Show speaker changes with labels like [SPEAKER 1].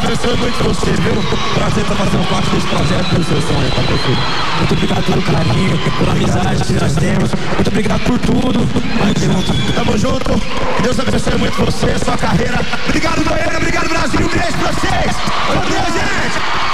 [SPEAKER 1] abençoe muito você, viu? Prazer tá fazendo parte desse projeto do seu sonho, tá, perfeito? Muito obrigado pelo carinho, pela amizade que nós temos. Muito obrigado por tudo. Tamo junto. Que Deus abençoe muito você, sua carreira. Obrigado, Goiânia. Obrigado, Brasil. Um beijo pra vocês. Valeu, gente.